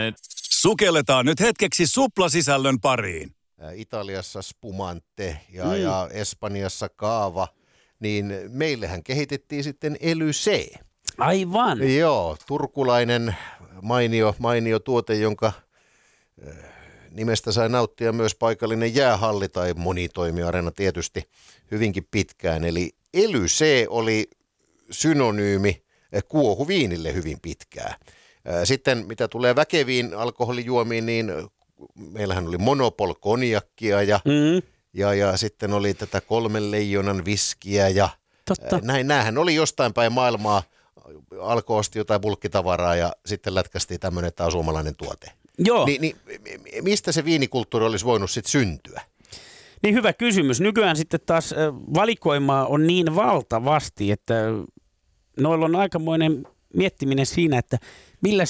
Sukelletaan nyt hetkeksi suplasisällön pariin. Italiassa spumante ja Espanjassa kaava, niin meillähän kehitettiin sitten Ely C. Aivan. Joo, turkulainen mainio tuote, jonka nimestä sai nauttia myös paikallinen jäähalli tai monitoimiareena tietysti hyvinkin pitkään. Eli Ely C oli synonyymi kuohuviinille hyvin pitkään. Sitten mitä tulee väkeviin alkoholijuomiin, niin meillähän oli Monopol konjakkia ja sitten oli tätä 3 leijonan viskiä ja näähän oli jostain päin maailmaa, alkoi osti jotain bulkkitavaraa ja sitten lätkästiin tämmöinen, että on suomalainen tuote. Joo. Niin, mistä se viinikulttuuri olisi voinut sitten syntyä? Niin hyvä kysymys. Nykyään sitten taas valikoimaa on niin valtavasti, että noilla on aikamoinen miettiminen siinä, että millä